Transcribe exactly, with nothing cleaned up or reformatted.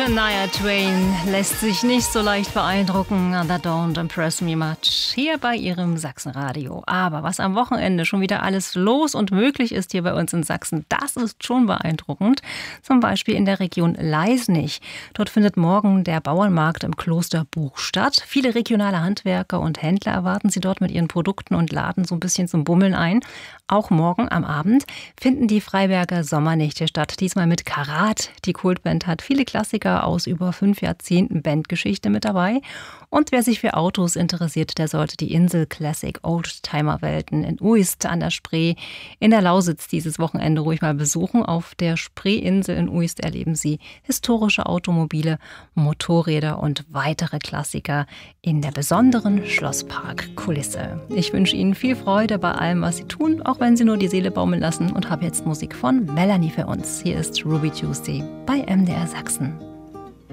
Shania Twain lässt sich nicht so leicht beeindrucken. That don't impress me much. Hier bei ihrem Sachsenradio. Aber was am Wochenende schon wieder alles los und möglich ist hier bei uns in Sachsen, das ist schon beeindruckend. Zum Beispiel in der Region Leisnig. Dort findet morgen der Bauernmarkt im Klosterbuch statt. Viele regionale Handwerker und Händler erwarten sie dort mit ihren Produkten und laden so ein bisschen zum Bummeln ein. Auch morgen am Abend finden die Freiberger Sommernächte statt. Diesmal mit Karat. Die Kultband hat viele Klassiker aus über fünf Jahrzehnten Bandgeschichte mit dabei. Und wer sich für Autos interessiert, der sollte die Insel Classic Oldtimer Welten in Uist an der Spree in der Lausitz dieses Wochenende ruhig mal besuchen. Auf der Spreeinsel in Uist erleben Sie historische Automobile, Motorräder und weitere Klassiker in der besonderen Schlosspark-Kulisse. Ich wünsche Ihnen viel Freude bei allem, was Sie tun, auch wenn Sie nur die Seele baumeln lassen, und habe jetzt Musik von Melanie für uns. Hier ist Ruby Tuesday bei M D R Sachsen.